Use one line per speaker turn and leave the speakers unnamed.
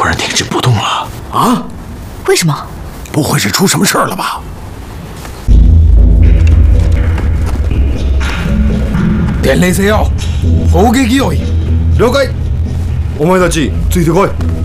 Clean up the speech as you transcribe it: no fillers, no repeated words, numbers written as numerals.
突然停止不动了。
啊？
为什么？
不会是出什么事儿了吧？
電力制よ。砲撃用意。
了解。お前たちついてこい。